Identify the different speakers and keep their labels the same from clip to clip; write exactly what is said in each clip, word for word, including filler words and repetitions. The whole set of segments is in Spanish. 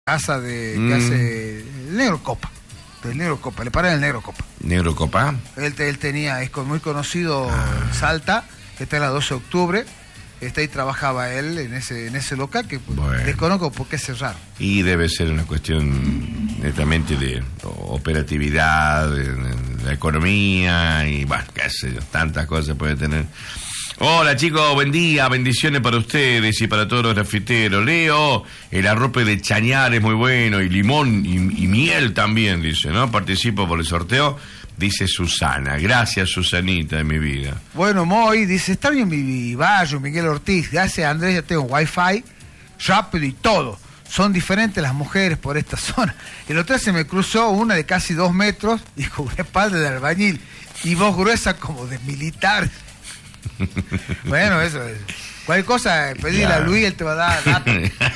Speaker 1: casa de
Speaker 2: Mm.
Speaker 1: que hace el Negro Copa, del Negro Copa, le paran el Negro Copa.
Speaker 2: ¿Negro Copa?
Speaker 1: Él, él tenía, es con- muy conocido
Speaker 2: Ah.
Speaker 1: en Salta, que está en la doce de octubre, está ahí trabajaba él en ese en ese local que
Speaker 2: Bueno.
Speaker 1: desconozco por qué cerrar.
Speaker 2: Y debe ser una cuestión netamente de operatividad, de, de la economía y, bueno, qué sé yo, tantas cosas puede tener. Hola chicos, buen día, bendiciones para ustedes y para todos los grafiteros. Leo, el arrope de Chañar es muy bueno y limón y, y miel también, dice, ¿no? Participo por el sorteo, dice Susana. Gracias, Susanita, de mi vida.
Speaker 1: Bueno, Moy dice, está bien mi barrio, Miguel Ortiz, gracias Andrés, ya tengo wifi, rápido y todo. Son diferentes las mujeres por esta zona. El otro día se me cruzó una de casi dos metros y con una espalda de albañil y voz gruesa como de militar. Bueno, eso es. Cualquier cosa, pedirle
Speaker 2: Ya.
Speaker 1: a Luis, él te va a dar datos.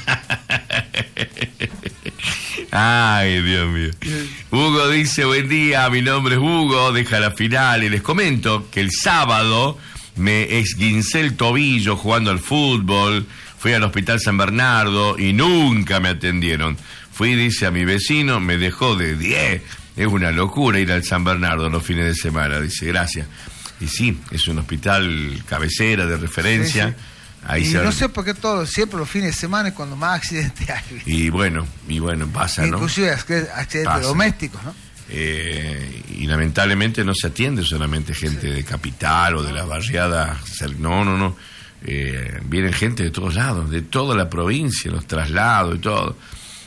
Speaker 2: Ay, Dios mío. Hugo dice, buen día, mi nombre es Hugo, deja la final y les comento que el sábado me esguincé el tobillo jugando al fútbol, fui al Hospital San Bernardo y nunca me atendieron. Fui, dice, a mi vecino, me dejó de diez. Es una locura ir al San Bernardo los fines de semana, dice, gracias. Y sí, es un hospital cabecera de referencia.
Speaker 1: Sí, sí.
Speaker 2: Ahí
Speaker 1: Y
Speaker 2: se...
Speaker 1: no sé por qué todo, siempre los fines de semana es cuando más accidentes hay.
Speaker 2: Y bueno, y bueno, pasa, ¿no?
Speaker 1: Inclusive accidentes
Speaker 2: Pasa.
Speaker 1: domésticos, ¿no?
Speaker 2: Eh, y lamentablemente no se atiende solamente gente de capital o de la barriada. No, no, no. Eh, vienen gente de todos lados, de toda la provincia, los traslados y todo.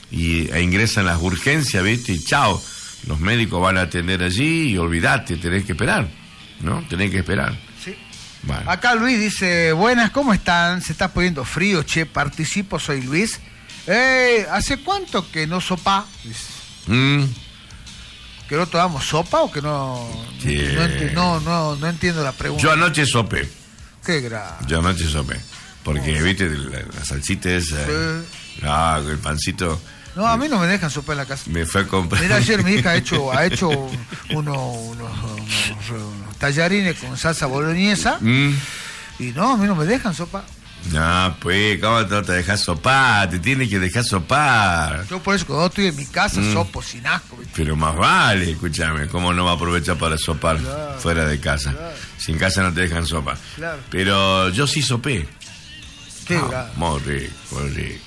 Speaker 2: Y e ingresan las urgencias, ¿viste? Y chao, los médicos van a atender allí y olvídate, tenés que esperar, ¿no? Tenés que esperar.
Speaker 1: Sí.
Speaker 2: Bueno.
Speaker 1: Acá Luis dice, buenas, ¿cómo están? Se está poniendo frío, che, participo, soy Luis. Eh, ¿hace cuánto que no sopa? Dice,
Speaker 2: Mm,
Speaker 1: ¿que no tomamos sopa o que no...
Speaker 2: Sí.
Speaker 1: No, enti- no, no, no entiendo la pregunta.
Speaker 2: yo anoche sopé,
Speaker 1: Qué grave.
Speaker 2: yo anoche sopé. Porque, ¿viste? La, la salsita esa,
Speaker 1: Sí.
Speaker 2: ah, el pancito...
Speaker 1: No, a mí no me dejan sopa en la casa.
Speaker 2: Me fue a comprar.
Speaker 1: Mira, ayer mi hija ha hecho, ha hecho uno- unos, unos- unos tallarines con salsa boloñesa
Speaker 2: Mm.
Speaker 1: y no, a mí no me dejan sopa.
Speaker 2: No, pues, ¿cómo no te dejas sopar? Te tienes que dejar sopar.
Speaker 1: Yo por eso cuando estoy en mi casa
Speaker 2: Mm.
Speaker 1: sopo sin asco, ¿viste?
Speaker 2: Pero más vale, escúchame, ¿cómo no va a aprovechar para sopar
Speaker 1: Claro,
Speaker 2: fuera de casa?
Speaker 1: claro.
Speaker 2: Si en casa no te dejan sopa.
Speaker 1: Claro.
Speaker 2: Pero yo sí sopé.
Speaker 1: Qué
Speaker 2: Ah,
Speaker 1: grave.
Speaker 2: muy rico, muy rico.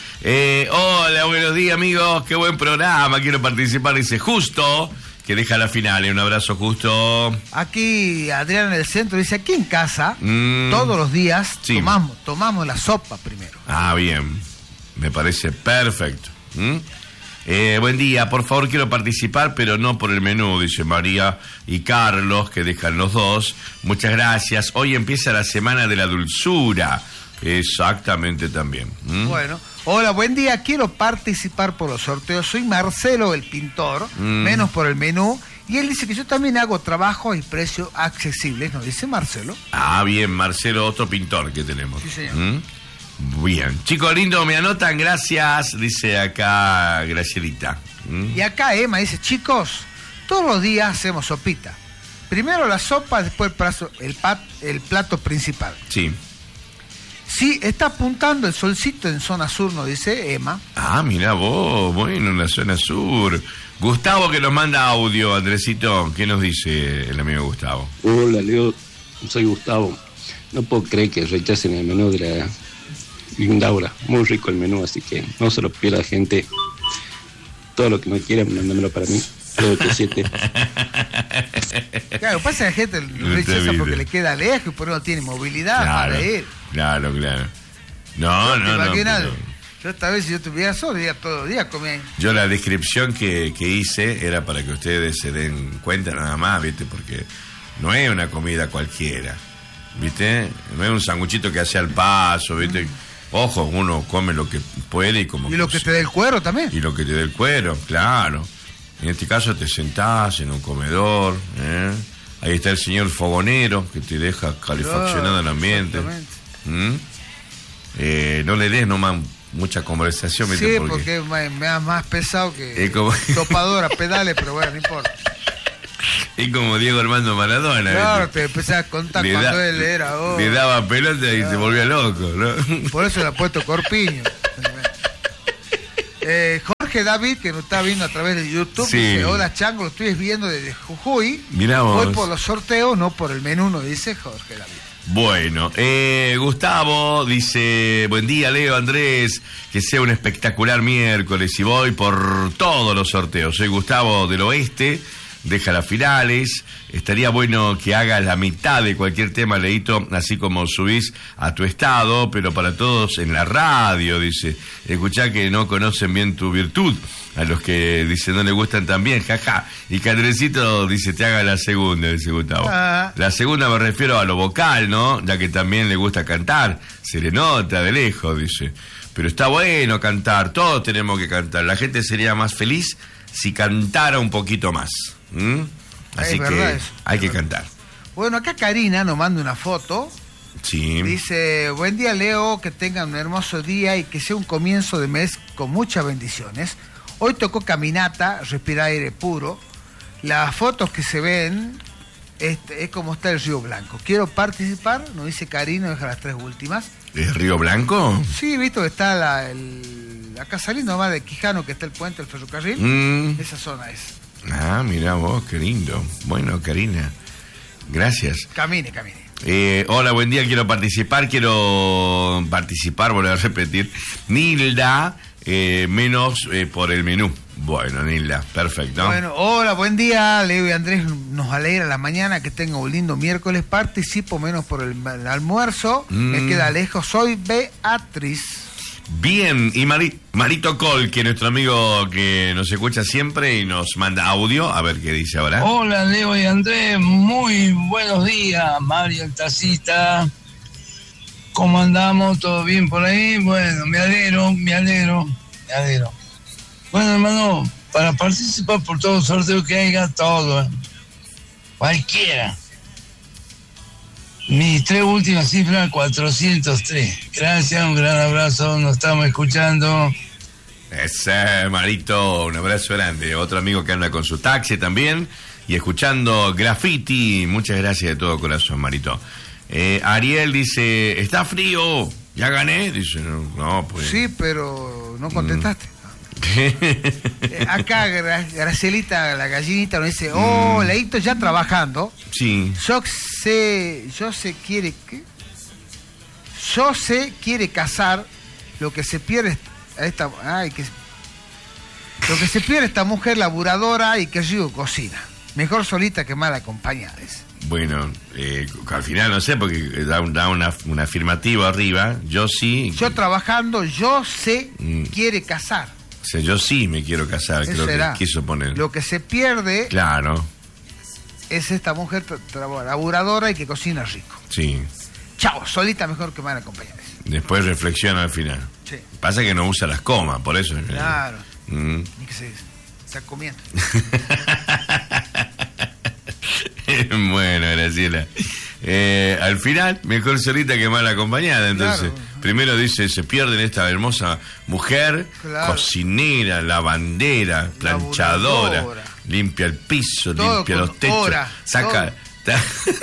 Speaker 2: Eh, hola, buenos días, amigos. Qué buen programa. Quiero participar. Dice Justo, que deja la final. Un abrazo, Justo.
Speaker 1: Aquí Adrián en el centro dice, aquí en casa,
Speaker 2: Mm.
Speaker 1: todos los días
Speaker 2: Sí.
Speaker 1: tomamos, tomamos la sopa primero.
Speaker 2: Ah, bien. Me parece perfecto. ¿Mm? Eh, buen día, por favor quiero participar, pero no por el menú, dice María y Carlos, que dejan los dos. Muchas gracias. Hoy empieza la semana de la dulzura. Exactamente también. ¿Mm?
Speaker 1: Bueno, hola, buen día, quiero participar por los sorteos. Soy Marcelo, el pintor,
Speaker 2: Mm.
Speaker 1: menos por el menú. Y él dice que yo también hago trabajos y precios accesibles, ¿no? Dice Marcelo.
Speaker 2: Ah, bien, Marcelo, otro pintor que tenemos.
Speaker 1: Sí, señor.
Speaker 2: ¿Mm? Bien. Chicos lindos, me anotan, gracias, dice acá Gracielita. ¿Mm?
Speaker 1: Y acá Emma dice, chicos, todos los días hacemos sopita. Primero la sopa, después el, plato, el, pat, el plato principal.
Speaker 2: Sí.
Speaker 1: Sí, está apuntando el solcito en zona sur, nos dice Emma.
Speaker 2: Ah, mira vos, bueno, en la zona sur. Gustavo que nos manda audio, Andresito. ¿Qué nos dice el amigo Gustavo?
Speaker 3: Hola, Leo, soy Gustavo. No puedo creer que rechacen el menú de la Lindaura. Muy rico el menú, así que no se lo pierda, gente. Todo lo que no quieran, mándamelo para mí. Leo T siete.
Speaker 1: Claro, pasa que la gente lo rechaza porque le queda lejos y por eso no tiene movilidad
Speaker 2: Claro,
Speaker 1: para ir.
Speaker 2: claro, claro. No,
Speaker 1: ¿Te
Speaker 2: no, no.
Speaker 1: imaginas?
Speaker 2: pero
Speaker 1: Yo esta vez si yo estuviera solo, iría todos los días a comer.
Speaker 2: Yo la descripción que, que hice era para que ustedes se den cuenta nada más, ¿viste? Porque no es una comida cualquiera, ¿viste? No es un sanguchito que hace al paso, ¿viste? Ojo, uno come lo que puede y como...
Speaker 1: Y lo que te dé el cuero también.
Speaker 2: Y lo que te dé el cuero, claro. En este caso te sentás en un comedor, ¿eh? Ahí está el señor fogonero que te deja calefaccionado el ambiente.
Speaker 1: Exactamente.
Speaker 2: ¿Mm? Eh, no le des nomás mucha conversación, ¿viste?
Speaker 1: Sí, porque es más, más- más pesado que
Speaker 2: Es como-
Speaker 1: topadora, pedales, pero bueno, no importa.
Speaker 2: es como Diego Armando Maradona,
Speaker 1: Claro,
Speaker 2: ¿viste?
Speaker 1: te empezás a contar
Speaker 2: Le
Speaker 1: cuando
Speaker 2: da-
Speaker 1: él era. oh.
Speaker 2: Le daba pelota y se volvía loco, ¿no?
Speaker 1: Por eso le ha puesto corpiño. Eh, Jorge David, que nos está viendo a través de YouTube,
Speaker 2: Sí.
Speaker 1: dice, hola Chango, lo estoy viendo desde Jujuy.
Speaker 2: Mirá vos.
Speaker 1: Voy por los sorteos, no por el menú, nos dice Jorge David.
Speaker 2: Bueno, eh, Gustavo dice, buen día Leo, Andrés, que sea un espectacular miércoles y voy por todos los sorteos. Soy Gustavo del Oeste, deja las finales, estaría bueno que hagas la mitad de cualquier tema, Leito, así como subís a tu estado, pero para todos en la radio, dice, escuchá que no conocen bien tu virtud, a los que dice no le gustan también, jaja, y que Andresito dice te haga la segunda, dice Gustavo.
Speaker 1: Ah.
Speaker 2: La segunda me refiero a lo vocal, ¿no? Ya que también le gusta cantar, se le nota de lejos, dice, pero está bueno cantar, todos tenemos que cantar, la gente sería más feliz si cantara un poquito más. ¿Mm? Así
Speaker 1: Es verdad
Speaker 2: que
Speaker 1: eso,
Speaker 2: hay
Speaker 1: es
Speaker 2: que
Speaker 1: verdad.
Speaker 2: cantar.
Speaker 1: Bueno, acá Karina nos manda una foto.
Speaker 2: Sí.
Speaker 1: Dice, buen día Leo, que tengan un hermoso día y que sea un comienzo de mes con muchas bendiciones. Hoy tocó caminata, respirar aire puro. Las fotos que se ven es, es como está el Río Blanco. Quiero participar, nos dice Karina, deja las tres últimas.
Speaker 2: ¿Es Río Blanco?
Speaker 1: Sí, visto que está la, el, acá saliendo más de Quijano, que está el puente del ferrocarril.
Speaker 2: Mm.
Speaker 1: Esa zona es.
Speaker 2: Ah, mira vos, qué lindo. Bueno, Karina, gracias.
Speaker 1: Camine, camine.
Speaker 2: Eh, hola, buen día, quiero participar, quiero participar, volver a repetir. Nilda, eh, menos eh, por el menú. Bueno, Nilda, perfecto.
Speaker 1: Bueno, hola, buen día, Leo y Andrés, nos alegra la mañana, que tenga un lindo miércoles, participo menos por el, el almuerzo,
Speaker 2: Mm.
Speaker 1: me queda lejos, soy Beatriz.
Speaker 2: Bien, y Mari- Marito Col, que es nuestro amigo que nos escucha siempre y nos manda audio, a ver qué dice ahora.
Speaker 4: Hola Leo y Andrés, muy buenos días, Mario el Tacita. ¿Cómo andamos? ¿Todo bien por ahí? Bueno, me alegro, me alegro, me alegro. Bueno, hermano, para participar por todos los sorteos que haya, todo, ¿eh? Cualquiera. Mis tres últimas cifras, cuatrocientos tres. Gracias, un gran abrazo, nos estamos escuchando.
Speaker 2: Ese Marito, un abrazo grande. Otro amigo que anda con su taxi también y escuchando Graffiti. Muchas gracias de todo corazón, Marito. Eh, Ariel dice, está frío, ya gané. Dice, no, no pues.
Speaker 1: Sí, pero no contestaste. Eh, acá Gra- Gracielita, la gallinita, nos dice, oh,
Speaker 2: Mm.
Speaker 1: Leito ya trabajando.
Speaker 2: Sí.
Speaker 1: Yo sé, yo se quiere, ¿qué? Yo se quiere casar, lo que se pierde a esta, ay, que lo que se pierde esta mujer laburadora y que rico cocina. Mejor solita que mal acompañada. dice.
Speaker 2: Bueno, eh, al final no sé, porque da, un- da una, una afirmativa arriba. Yo sí.
Speaker 1: Yo trabajando, yo se
Speaker 2: Mm.
Speaker 1: quiere casar.
Speaker 2: O sea, yo sí me quiero casar,
Speaker 1: Eso
Speaker 2: creo
Speaker 1: era.
Speaker 2: que quiso poner.
Speaker 1: Lo que se pierde
Speaker 2: Claro,
Speaker 1: es esta mujer tra- tra- laburadora y que cocina rico.
Speaker 2: sí.
Speaker 1: Chao, solita mejor que mal acompañada. dice.
Speaker 2: Después reflexiona al final.
Speaker 1: Sí,
Speaker 2: Pasa que no usa las comas, por eso.
Speaker 1: claro.
Speaker 2: Mm.
Speaker 1: Ni que se está comiendo.
Speaker 2: Bueno, Graciela. Eh, al final, mejor solita que mal acompañada. Entonces,
Speaker 1: Claro.
Speaker 2: primero dice, se pierden esta hermosa mujer,
Speaker 1: Claro.
Speaker 2: cocinera, lavandera, planchadora,
Speaker 1: Laburadora.
Speaker 2: limpia el piso,
Speaker 1: Todo
Speaker 2: limpia
Speaker 1: con
Speaker 2: los techos,
Speaker 1: hora,
Speaker 2: saca, ta-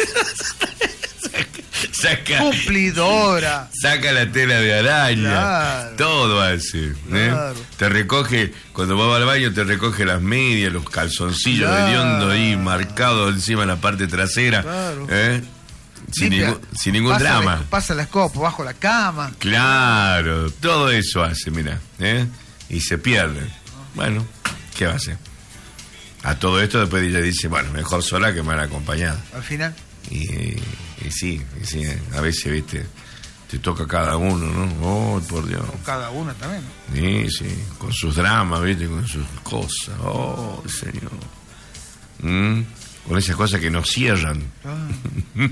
Speaker 2: saca,
Speaker 1: Cumplidora.
Speaker 2: saca la tela de araña,
Speaker 1: Claro.
Speaker 2: todo hace. ¿eh?
Speaker 1: Claro.
Speaker 2: Te recoge, cuando vas al baño, te recoge las medias, los calzoncillos
Speaker 1: Claro.
Speaker 2: de hediondo ahí marcados encima en la parte trasera.
Speaker 1: Claro.
Speaker 2: ¿eh? Sin,
Speaker 1: Limpia.
Speaker 2: ningún, sin ningún
Speaker 1: Pasa
Speaker 2: drama.
Speaker 1: la- pasa la escoba por bajo la cama.
Speaker 2: Claro, todo eso hace, mira, ¿eh? Y se pierden. Bueno, ¿qué va a hacer? A todo esto después ella dice, bueno, mejor sola que mal acompañada.
Speaker 1: Al final,
Speaker 2: Y, y sí, y sí, a veces, viste, te toca cada uno, ¿no? Oh, por Dios.
Speaker 1: cada una también. ¿no?
Speaker 2: Sí, sí, con sus dramas, viste, con sus cosas. Oh, señor. Mm, con esas cosas que nos cierran.
Speaker 1: Ah,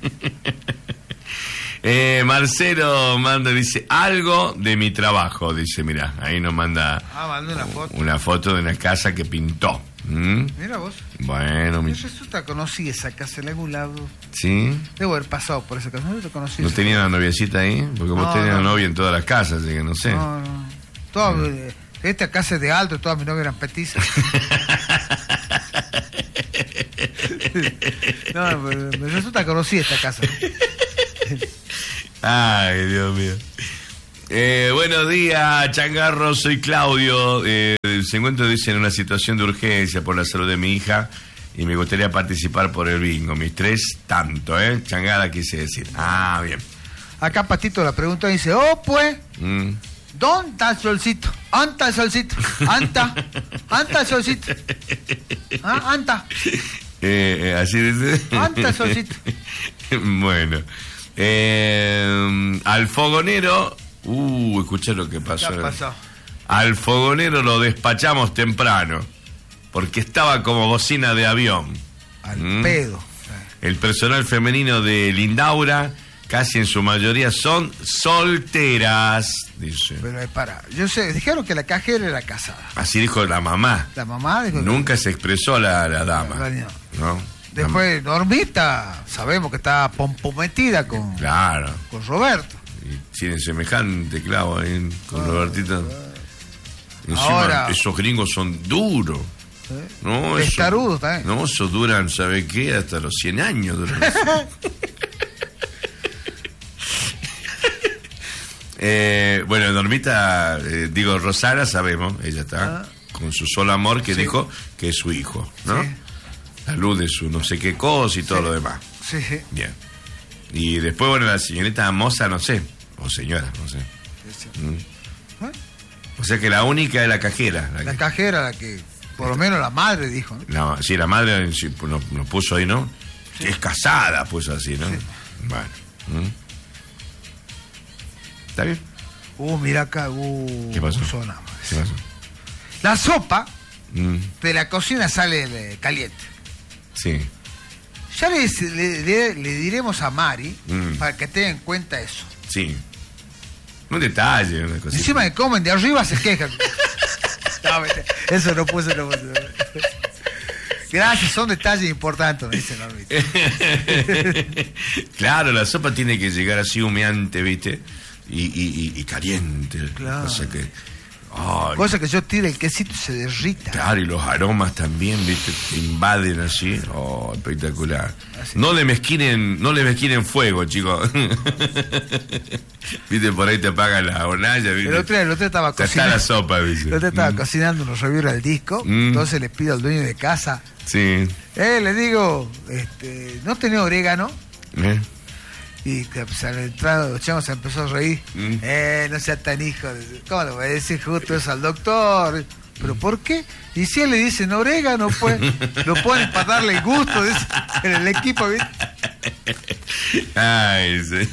Speaker 2: Eh, Marcelo manda, dice, algo de mi trabajo, dice, mira, ahí nos manda
Speaker 1: Ah, mandó una foto.
Speaker 2: una foto de una casa que pintó. ¿Mm?
Speaker 1: Mira vos.
Speaker 2: Bueno, mi-
Speaker 1: Yo resulta conocí esa casa en algún lado.
Speaker 2: ¿sí?
Speaker 1: Debo haber pasado por esa casa. No te conocí.
Speaker 2: ¿No
Speaker 1: esa
Speaker 2: tenía una noviecita ahí? Porque vos
Speaker 1: No,
Speaker 2: tenías
Speaker 1: no.
Speaker 2: novia en todas las casas, así que no sé.
Speaker 1: casa. No, no. Toda, eh, esta casa es de alto, todas mis novias eran petizas. No, pero me resulta que conocí esta casa.
Speaker 2: Ay, Dios mío. Eh, buenos días, Changarro, soy Claudio. Eh, se encuentro, dice, en una situación de urgencia por la salud de mi hija y me gustaría participar por el bingo. Mis tres, tanto, ¿eh? Changada quise decir. Ah, bien.
Speaker 1: Acá Patito la pregunta dice, oh, pues,
Speaker 2: Mm.
Speaker 1: ¿dónde está el solcito? ¿Anta el solcito? ¿Anta? ¿Anta el solcito? ¿Ah? ¿Anta?
Speaker 2: Eh, eh, así dice.
Speaker 1: ¿Anta el solcito?
Speaker 2: Bueno. Eh, al fogonero... Uh, escuché lo que pasó.
Speaker 1: ¿Qué ha pasado?
Speaker 2: Al fogonero lo despachamos temprano, porque estaba como bocina de avión.
Speaker 1: Al
Speaker 2: Mm.
Speaker 1: pedo.
Speaker 2: El personal femenino de Lindaura, casi en su mayoría, son solteras, dice.
Speaker 1: Pero eh, para, yo sé, dijeron que la cajera era casada.
Speaker 2: Así dijo la mamá.
Speaker 1: La mamá dijo que-
Speaker 2: Nunca se expresó la, la dama.
Speaker 1: La- la-
Speaker 2: ¿no?
Speaker 1: Después Normita, sabemos que está pompometida con,
Speaker 2: Claro.
Speaker 1: con Roberto.
Speaker 2: Y tienen semejante clavo ahí con Robertito. Encima,
Speaker 1: Ahora-
Speaker 2: esos gringos son duros.
Speaker 1: ¿eh?
Speaker 2: No, eso-
Speaker 1: Testarudos también.
Speaker 2: No, esos duran, ¿sabe qué? Hasta los cien años duran. eh, bueno, Normita, eh, digo, Rosana, sabemos, ella está
Speaker 1: Ah.
Speaker 2: con su solo amor que
Speaker 1: Sí.
Speaker 2: dijo que es su hijo, ¿no?
Speaker 1: Sí.
Speaker 2: La luz de su no sé qué cosa y todo
Speaker 1: Sí.
Speaker 2: lo demás.
Speaker 1: Sí, sí.
Speaker 2: Bien. Y después, bueno, la señorita Moza, no sé, o señora, no sé. Mm.
Speaker 1: ¿Eh?
Speaker 2: O sea que la única es la cajera. La
Speaker 1: La
Speaker 2: que-
Speaker 1: cajera, la que, por lo menos la madre dijo, ¿no?
Speaker 2: la- sí, la madre sí, nos, nos puso ahí, ¿no? Que es casada, puso así, ¿no?
Speaker 1: Sí.
Speaker 2: Bueno. ¿Mm? ¿Está bien?
Speaker 1: Uh, mira acá, uh.
Speaker 2: ¿Qué pasó?
Speaker 1: sonamos.
Speaker 2: ¿Qué pasó?
Speaker 1: La sopa
Speaker 2: Mm,
Speaker 1: de la cocina sale eh, caliente.
Speaker 2: sí.
Speaker 1: Ya le, le- le- le diremos a Mari
Speaker 2: Mm.
Speaker 1: para que tenga en cuenta eso.
Speaker 2: Sí. Un detalle, una cosita.
Speaker 1: Encima que comen de arriba se quejan. No, vete, eso no puse, no puse. Gracias, son detalles importantes, me dice Normita.
Speaker 2: Claro, la sopa tiene que llegar así humeante, ¿viste? Y, y, y, y caliente.
Speaker 1: Claro.
Speaker 2: Cosa que... ay,
Speaker 1: Cosa que yo tire el quesito y se derrita.
Speaker 2: claro, y los aromas también, ¿viste? Te invaden así. Oh, espectacular.
Speaker 1: Así.
Speaker 2: No le mezquinen, no le mezquinen fuego, chicos. ¿Viste? Por ahí te apagan la hornalla, ¿viste?
Speaker 1: El otro día, el otro día estaba
Speaker 2: Ya está la
Speaker 1: cocinando.
Speaker 2: sopa, ¿viste?
Speaker 1: El otro día estaba
Speaker 2: Mm,
Speaker 1: cocinando unos reviros al disco.
Speaker 2: Mm.
Speaker 1: Entonces le pido al dueño de casa.
Speaker 2: sí.
Speaker 1: Eh, le digo, este, no tenía orégano.
Speaker 2: ¿Eh?
Speaker 1: Y que, pues, al entrar los chavos se empezó a reír.
Speaker 2: Mm.
Speaker 1: Eh, no sea tan hijo. de- ¿Cómo le voy a decir justo eso al doctor? ¿Pero por qué? Y si él le dicen orégano, pues, lo ponen para darle el gusto dice, en el equipo, ¿viste?
Speaker 2: Ay, sí.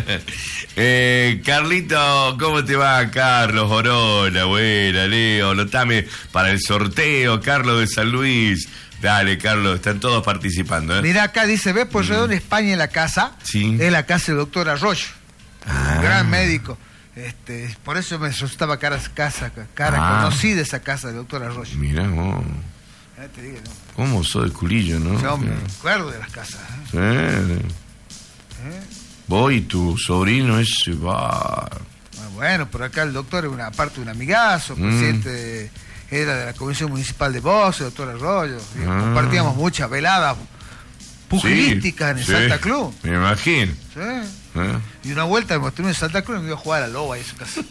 Speaker 2: eh, Carlito, ¿cómo te va, Carlos? Orona, buena, Leo, notame para el sorteo, Carlos de San Luis. Dale, Carlos, están todos participando, ¿eh?
Speaker 1: Mirá, acá dice, ¿ves por Redón España en la casa?
Speaker 2: Sí.
Speaker 1: Es la casa del doctor Arroyo,
Speaker 2: Ah.
Speaker 1: un gran médico. Este, por eso me resultaba cara, casa, cara
Speaker 2: Ah.
Speaker 1: conocida esa casa del doctor Arroyo.
Speaker 2: Mirá vos,
Speaker 1: Eh, te digo, ¿no?
Speaker 2: cómo sos de culillo, ¿no?
Speaker 1: Yo me acuerdo de las casas. ¿eh?
Speaker 2: Sí.
Speaker 1: ¿Eh?
Speaker 2: Vos y tu sobrino ese va.
Speaker 1: Ah, Bueno, por acá el doctor es una parte de un amigazo,
Speaker 2: Mm.
Speaker 1: presidente de- era de la Comisión Municipal de Voz, el doctor Arroyo. y
Speaker 2: Ah.
Speaker 1: Compartíamos muchas veladas pugilísticas
Speaker 2: Sí,
Speaker 1: en
Speaker 2: sí,
Speaker 1: Santa Cruz.
Speaker 2: Me imagino.
Speaker 1: Sí.
Speaker 2: ¿Eh?
Speaker 1: Y una vuelta me mostré en Santa Cruz y me iba a jugar a Loba y su casa.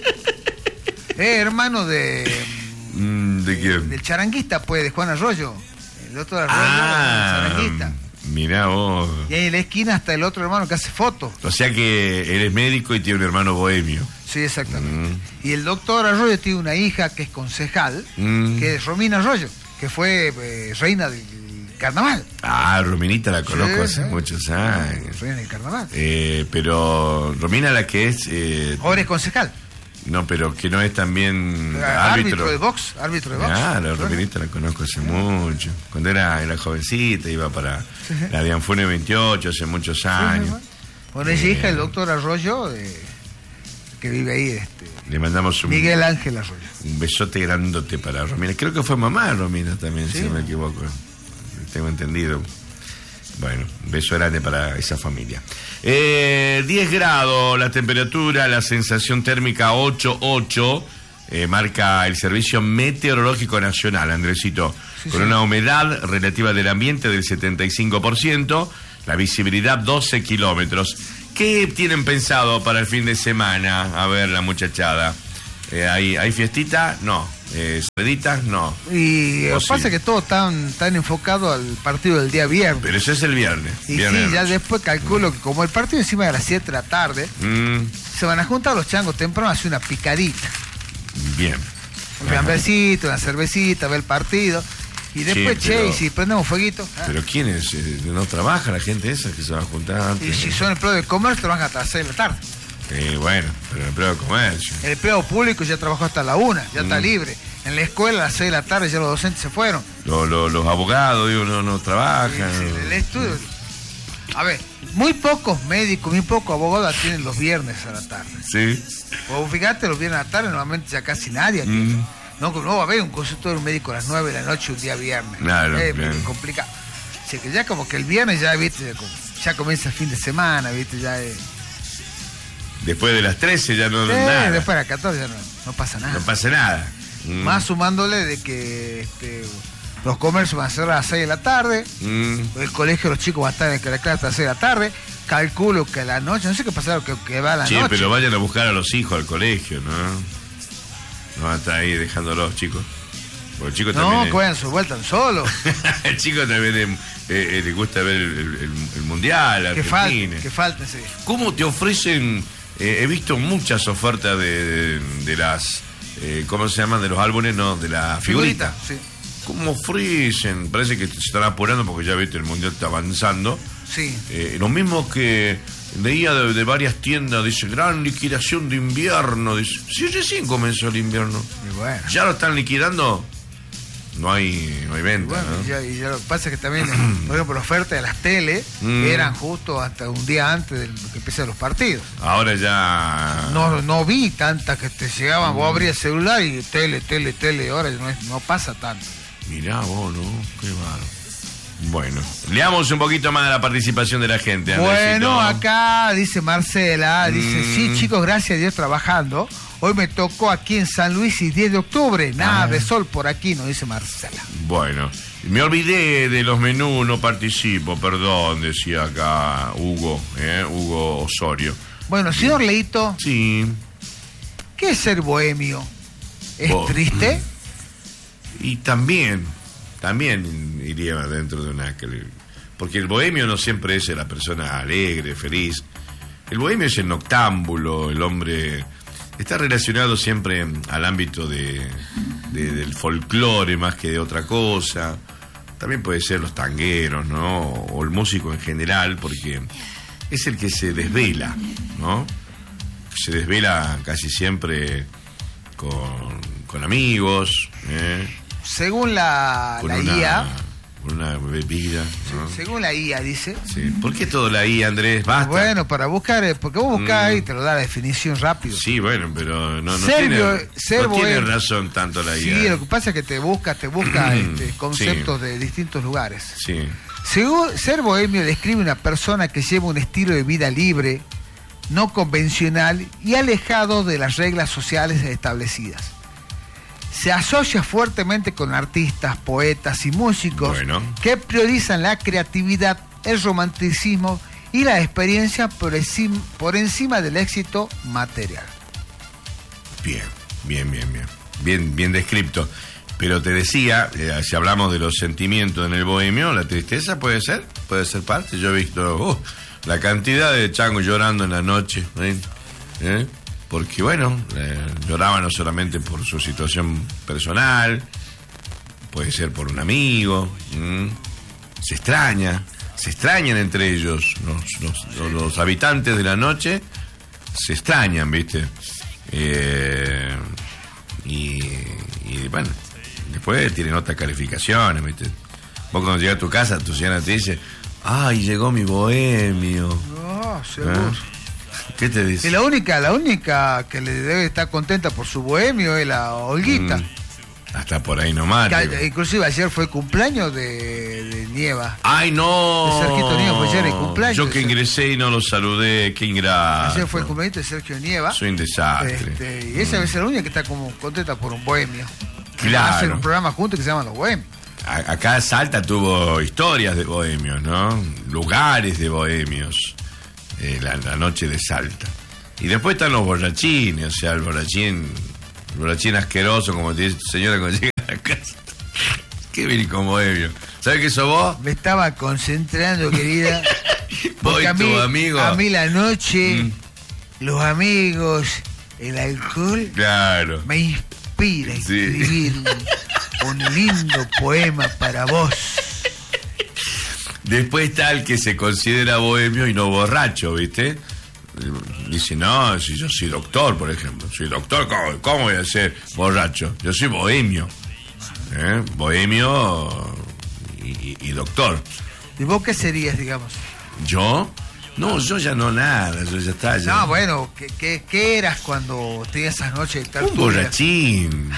Speaker 1: eh, hermano de
Speaker 2: Mm, ¿De quién?
Speaker 1: del charanguista, pues, de Juan Arroyo. El doctor Arroyo,
Speaker 2: Ah,
Speaker 1: el charanguista.
Speaker 2: mirá vos.
Speaker 1: Y ahí en la esquina está el otro hermano que hace fotos.
Speaker 2: O sea que eres médico y tiene un hermano bohemio.
Speaker 1: Sí, exactamente.
Speaker 2: Mm.
Speaker 1: Y el doctor Arroyo tiene una hija que es concejal,
Speaker 2: Mm.
Speaker 1: que es Romina Arroyo, que fue eh, reina del carnaval.
Speaker 2: Ah, Rominita la conozco
Speaker 1: Sí,
Speaker 2: hace
Speaker 1: sí.
Speaker 2: muchos años.
Speaker 1: Reina del carnaval.
Speaker 2: Eh, pero Romina la que es... eh,
Speaker 1: Ahora es concejal.
Speaker 2: no, pero que no es también
Speaker 1: árbitro.
Speaker 2: árbitro.
Speaker 1: de box. Árbitro de box.
Speaker 2: Claro,
Speaker 1: Sí.
Speaker 2: Rominita la conozco hace mucho. Cuando era, era jovencita, iba para
Speaker 1: Sí, sí.
Speaker 2: la de Anfune veintiocho hace muchos
Speaker 1: Sí,
Speaker 2: años.
Speaker 1: sí, bueno, ella es hija del doctor Arroyo, eh, que vive ahí, este,
Speaker 2: Le mandamos un,
Speaker 1: Miguel Ángel Arroyo.
Speaker 2: un besote grandote para Romina. Creo que fue mamá de Romina también,
Speaker 1: Sí,
Speaker 2: si no me
Speaker 1: ¿no?
Speaker 2: equivoco. Tengo entendido. Bueno, un beso grande para esa familia. Eh, diez grados la temperatura, la sensación térmica ocho punto ocho, eh, marca el Servicio Meteorológico Nacional, Andresito,
Speaker 1: Sí,
Speaker 2: con
Speaker 1: sí.
Speaker 2: una humedad relativa del ambiente del setenta y cinco por ciento, la visibilidad doce kilómetros. ¿Qué tienen pensado para el fin de semana? A ver, la muchachada. Eh, ¿hay, ¿Hay fiestita? No. Eh, ¿Saliditas? No.
Speaker 1: Y lo
Speaker 2: ¿O
Speaker 1: que pasa
Speaker 2: sí?
Speaker 1: es que todos están, están enfocados al partido del día viernes.
Speaker 2: Pero eso es el viernes.
Speaker 1: Y
Speaker 2: viernes
Speaker 1: sí,
Speaker 2: de
Speaker 1: ya
Speaker 2: noche.
Speaker 1: después calculo que como el partido encima de las siete de la tarde,
Speaker 2: Mm,
Speaker 1: se van a juntar los changos temprano a hacer una picadita.
Speaker 2: bien.
Speaker 1: Un
Speaker 2: Ajá.
Speaker 1: gambecito, una cervecita, ver el partido. Y después,
Speaker 2: Sí,
Speaker 1: che,
Speaker 2: pero-
Speaker 1: y si prendemos fueguito. ah,
Speaker 2: ¿Pero quién es? Eh, ¿No trabaja la gente esa que se va a juntar antes?
Speaker 1: Y si son empleados de comercio, van hasta las seis de la tarde.
Speaker 2: Eh, bueno, pero el empleo de comercio.
Speaker 1: El empleo público ya trabajó hasta la una, ya está
Speaker 2: Mm.
Speaker 1: libre. En la escuela a las seis de la tarde ya los docentes se fueron.
Speaker 2: Lo- lo- los abogados, digo, no, no trabajan.
Speaker 1: El, el estudio. A ver, muy pocos médicos, muy pocos abogados atienden los viernes a la tarde.
Speaker 2: Sí.
Speaker 1: O fíjate, los viernes a la tarde normalmente ya casi nadie atiende.
Speaker 2: Mm.
Speaker 1: No, no va a haber un consultorio médico a las nueve de la noche un día viernes.
Speaker 2: Claro,
Speaker 1: es
Speaker 2: claro.
Speaker 1: muy complicado. Así que ya como que el viernes ya, viste, ya, como- ya comienza el fin de semana, viste, ya es...
Speaker 2: Después de las trece ya no,
Speaker 1: Sí,
Speaker 2: nada.
Speaker 1: después de las catorce ya no, no pasa nada.
Speaker 2: No pasa nada. Mm.
Speaker 1: Más sumándole de que este, los comercios van a cerrar a las seis de la tarde,
Speaker 2: Mm.
Speaker 1: el colegio de los chicos va a estar en la clase hasta las seis de la tarde, calculo que a la noche, no sé qué pasará, que, que va a la
Speaker 2: Sí,
Speaker 1: noche.
Speaker 2: pero vayan a buscar a los hijos al colegio, ¿no? No van a estar ahí dejándolos, chicos. Porque el chico
Speaker 1: no,
Speaker 2: también.
Speaker 1: que
Speaker 2: es-
Speaker 1: vayan su vuelta solo.
Speaker 2: el chico también es- eh, eh, le gusta ver el, el- el mundial,
Speaker 1: que
Speaker 2: Argentina.
Speaker 1: falte, que falte, sí.
Speaker 2: ¿Cómo te ofrecen? Eh, he visto muchas ofertas de, de, de las. Eh, ¿Cómo se llaman? De los álbumes, no, de la figurita.
Speaker 1: Sí.
Speaker 2: ¿Cómo ofrecen? Parece que se están apurando porque ya viste, el mundial está avanzando.
Speaker 1: Sí.
Speaker 2: Eh, lo mismo que leía de, de varias tiendas, dice, gran liquidación de invierno. Dice, si recién comenzó el invierno.
Speaker 1: Y bueno.
Speaker 2: ¿Ya lo están liquidando? No hay, no hay
Speaker 1: Y
Speaker 2: venta,
Speaker 1: bueno,
Speaker 2: ¿no?
Speaker 1: y ya, y ya lo que pasa es que también, por ejemplo, la oferta de las tele
Speaker 2: Mm.
Speaker 1: eran justo hasta un día antes de que empiecen los partidos.
Speaker 2: Ahora ya...
Speaker 1: No, no vi tantas que te llegaban, vos abrías el celular y tele, tele, tele, ahora no, es- no pasa tanto.
Speaker 2: Mirá vos, ¿no? Qué bárbaro. Bueno, leamos un poquito más de la participación de la gente, Andresito.
Speaker 1: Bueno, acá dice Marcela, dice,
Speaker 2: Mm.
Speaker 1: sí chicos, gracias a Dios trabajando. Hoy me tocó aquí en San Luis y diez de octubre, nada
Speaker 2: Ah.
Speaker 1: de sol por aquí, nos dice Marcela.
Speaker 2: Bueno, me olvidé de los menús, no participo, perdón, decía acá Hugo, ¿eh? Hugo Osorio.
Speaker 1: Bueno, señor Leito,
Speaker 2: Sí.
Speaker 1: ¿qué es ser bohemio? ¿Es
Speaker 2: Bo-
Speaker 1: triste?
Speaker 2: Y también, también iría dentro de una... Porque el bohemio no siempre es la persona alegre, feliz. El bohemio es el noctámbulo, el hombre... Está relacionado siempre al ámbito de, de- del folclore más que de otra cosa. También puede ser los tangueros, ¿no? O el músico en general, porque es el que se desvela, ¿no? Se desvela casi siempre con, con amigos, ¿eh?
Speaker 1: Según la,
Speaker 2: con
Speaker 1: la
Speaker 2: una,
Speaker 1: I A,
Speaker 2: con una bebida, ¿no?
Speaker 1: según la I A dice,
Speaker 2: Sí. ¿Por qué todo la I A, Andrés? Basta.
Speaker 1: bueno, para buscar, eh, porque vos buscás
Speaker 2: Mm.
Speaker 1: y te lo da la definición rápido.
Speaker 2: Sí, bueno, pero no, no
Speaker 1: Ser
Speaker 2: tiene,
Speaker 1: bio- ser
Speaker 2: no tiene
Speaker 1: bohemio.
Speaker 2: razón tanto la I
Speaker 1: Sí,
Speaker 2: A.
Speaker 1: lo que pasa es que te busca, te busca
Speaker 2: Mm,
Speaker 1: este, conceptos de distintos lugares.
Speaker 2: Sí.
Speaker 1: Según ser bohemio describe una persona que lleva un estilo de vida libre, no convencional y alejado de las reglas sociales establecidas. Se asocia fuertemente con artistas, poetas y músicos
Speaker 2: Bueno.
Speaker 1: que priorizan la creatividad, el romanticismo y la experiencia por encima, por encima del éxito material.
Speaker 2: Bien, bien, bien, bien. Bien, bien descripto. Pero te decía, eh, si hablamos de los sentimientos en el bohemio, la tristeza puede ser, puede ser parte. Yo he visto uh, la cantidad de changos llorando en la noche, ¿eh? ¿Eh? Porque bueno, eh, lloraban no solamente por su situación personal, puede ser por un amigo, ¿m? Se extraña, se extrañan entre ellos, los, los, los, los habitantes de la noche se extrañan, ¿viste? Eh, y, y bueno, después tienen otras calificaciones, ¿viste? Vos cuando llegas a tu casa, tu señora te dice, ay, llegó mi bohemio.
Speaker 1: No, seguro.
Speaker 2: ¿Eh? ¿Qué te dice?
Speaker 1: Y la única, la única que le debe estar contenta por su bohemio es la Olguita.
Speaker 2: Mm, hasta por ahí nomás.
Speaker 1: Que,
Speaker 2: digo.
Speaker 1: inclusive ayer fue cumpleaños de, de Nieva.
Speaker 2: ¡Ay, no!
Speaker 1: De Sergito Nieva, fue ayer el cumpleaños.
Speaker 2: Yo que ingresé y no lo saludé, qué ingrato.
Speaker 1: Ayer fue el cumpleaños de Sergio Nieva.
Speaker 2: Soy un desastre.
Speaker 1: Este, y esa debe ser la única que está como contenta por un bohemio.
Speaker 2: Claro.
Speaker 1: Hacen un programa juntos que se llama Los Bohemios.
Speaker 2: A- Acá Salta tuvo historias de bohemios, ¿no? Lugares de bohemios. eh, la, la noche de Salta. Y después están los borrachines, o sea, el borrachín, el borrachín asqueroso, como te dice tu señora cuando llega a la casa. Qué bien como bohemio. ¿Sabes qué sos vos?
Speaker 1: Me estaba concentrando, querida.
Speaker 2: Voy
Speaker 1: a
Speaker 2: tu
Speaker 1: mí,
Speaker 2: amigo.
Speaker 1: A mí la noche,
Speaker 2: Mm.
Speaker 1: los amigos, el alcohol,
Speaker 2: Claro.
Speaker 1: me inspira a
Speaker 2: Sí.
Speaker 1: escribir un, un lindo poema para vos.
Speaker 2: Después está el que se considera bohemio y no borracho, ¿viste? Dice, no, si yo soy doctor, por ejemplo. Soy doctor, ¿cómo, cómo voy a ser borracho? Yo soy bohemio. ¿Eh? Bohemio y, y- y doctor.
Speaker 1: ¿Y vos qué serías, digamos?
Speaker 2: ¿Yo? No, yo ya no nada, yo ya está. Ya.
Speaker 1: No, bueno, ¿qué, qué, qué eras cuando tenías esas noches de
Speaker 2: Un
Speaker 1: tertulia?
Speaker 2: borrachín.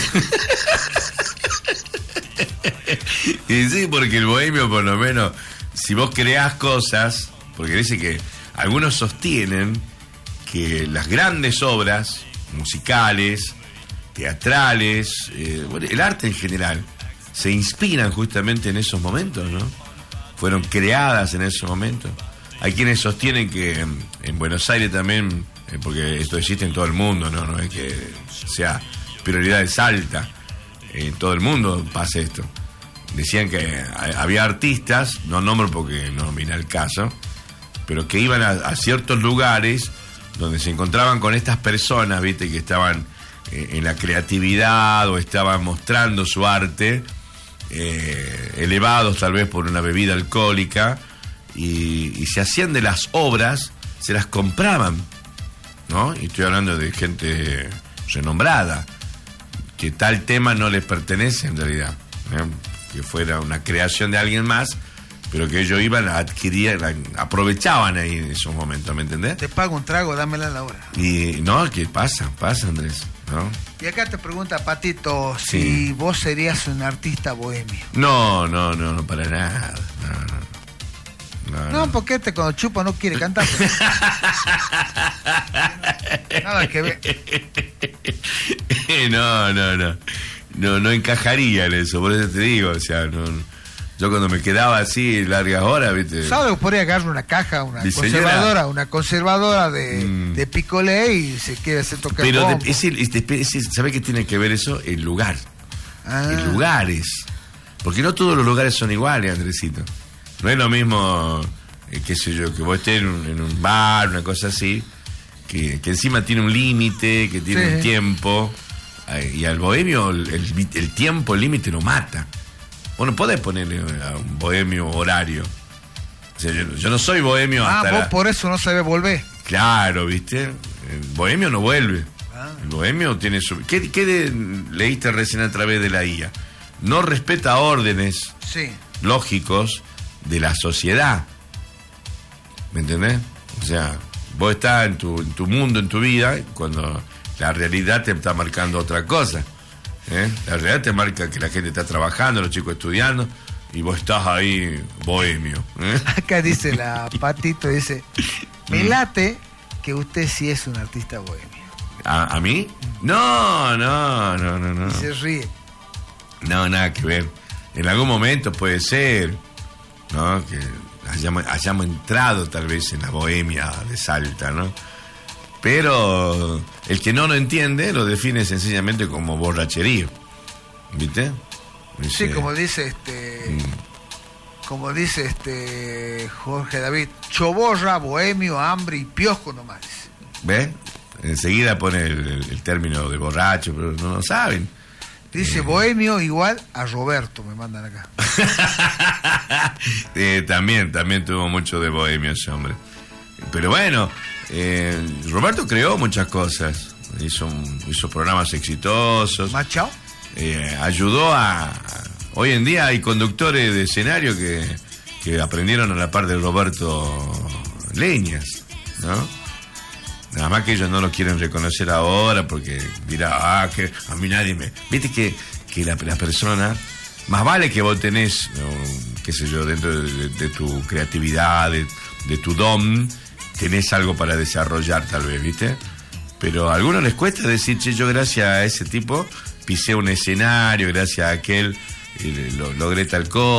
Speaker 2: Y sí, porque el bohemio, por lo menos, si vos creás cosas, porque dice que algunos sostienen que las grandes obras musicales, teatrales, eh, bueno, el arte en general, se inspiran justamente en esos momentos, ¿no? Fueron creadas en esos momentos. Hay quienes sostienen que en, en Buenos Aires también, eh, porque esto existe en todo el mundo, ¿no? No es que sea prioridad de Salta, en todo el mundo pasa esto. Decían que ha- había artistas, no nombro porque no viene al caso, pero que iban a, a ciertos lugares donde se encontraban con estas personas, viste, que estaban eh, en la creatividad o estaban mostrando su arte, eh, elevados tal vez por una bebida alcohólica, y, y se hacían de las obras, se las compraban, ¿no? Y estoy hablando de gente renombrada, que tal tema no les pertenece en realidad, ¿eh? Que fuera una creación de alguien más, pero que ellos iban a adquirir, la- aprovechaban ahí en esos momentos, ¿me entendés?
Speaker 1: Te pago un trago, dámela a la hora.
Speaker 2: Y no, que pasa, pasa, Andrés, ¿no?
Speaker 1: Y acá te pregunta Patito
Speaker 2: Sí.
Speaker 1: si vos serías un artista bohemio.
Speaker 2: No, no, no, no, para nada, no, no. No,
Speaker 1: No, porque este cuando chupa no quiere cantar. Nada que ver.
Speaker 2: no, no, no, no, no encajaría en eso, por eso te digo, o sea, no, yo cuando me quedaba así largas horas, viste.
Speaker 1: ¿Sabes que podría agarrar una caja, una
Speaker 2: Mi señora.
Speaker 1: conservadora, una conservadora de,
Speaker 2: Mm.
Speaker 1: de picolé y se quiere hacer tocar
Speaker 2: Pero
Speaker 1: bombo?
Speaker 2: de- es el- es de- es el- ¿sabe qué tiene que ver eso? El lugar,
Speaker 1: Ah.
Speaker 2: el lugares, porque no todos los lugares son iguales, Andresito. No es lo mismo, eh, qué sé yo, que vos estés en un, en un bar, una cosa así, que, que encima tiene un límite, que tiene
Speaker 1: Sí.
Speaker 2: un tiempo, eh, y al bohemio el, el- el tiempo, el límite lo mata. Vos no podés ponerle a un bohemio horario. O sea, yo, yo no soy bohemio
Speaker 1: Ah,
Speaker 2: hasta
Speaker 1: vos
Speaker 2: la-
Speaker 1: por eso no sabés volver.
Speaker 2: Claro, ¿viste? El bohemio no vuelve.
Speaker 1: Ah.
Speaker 2: El bohemio tiene su... ¿Qué, qué de- leíste recién a través de la I A? No respeta órdenes
Speaker 1: Sí.
Speaker 2: lógicos de la sociedad. ¿Me entendés? O sea, vos estás en tu, en tu mundo, en tu vida, cuando la realidad te está marcando otra cosa. ¿eh? La realidad te marca que la gente está trabajando, los chicos estudiando, y vos estás ahí bohemio. ¿eh?
Speaker 1: Acá dice la Patito, dice, me
Speaker 2: Mm.
Speaker 1: late que usted sí es un artista bohemio.
Speaker 2: ¿A, a mí? No, no, no, no, no.
Speaker 1: Y se ríe.
Speaker 2: No, nada que ver. En algún momento puede ser, ¿no? Que hayamos, hayamos entrado tal vez en la bohemia de Salta, ¿no? Pero el que no lo entiende lo define sencillamente como borrachería. ¿Viste?
Speaker 1: Sí,
Speaker 2: Dice,
Speaker 1: como dice este...
Speaker 2: mm,
Speaker 1: Como dice este Jorge David, choborra, bohemio, hambre y piojo nomás.
Speaker 2: ¿Ves? Enseguida pone el, el- el término de borracho, pero no lo saben.
Speaker 1: Dice bohemio igual a Roberto, me mandan acá.
Speaker 2: Eh, también, también tuvo mucho de bohemio ese hombre. Pero bueno, eh, Roberto creó muchas cosas. Hizo, un- hizo programas exitosos.
Speaker 1: ¿Machao?
Speaker 2: eh, ayudó a, a- Hoy en día hay conductores de escenario que, que aprendieron a la par de Roberto Leñas, ¿no? Nada más que ellos no lo quieren reconocer ahora porque dirá, ah, que a mí nadie me... Viste que, que la, la persona, más vale que vos tenés, ¿no? qué sé yo, dentro de, de- de tu creatividad, de, de tu don, tenés algo para desarrollar tal vez, ¿viste? Pero a algunos les cuesta decir, che, yo gracias a ese tipo pisé un escenario, gracias a aquel eh, lo- logré tal cosa.